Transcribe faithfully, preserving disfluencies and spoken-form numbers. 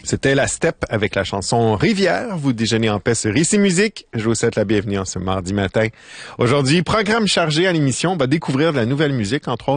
C'était La Steppe avec la chanson Rivière. Vous déjeunez en paix sur Ici Musique. Je vous souhaite la bienvenue en ce mardi matin. Aujourd'hui, programme chargé à l'émission. On va découvrir de la nouvelle musique, entre autres.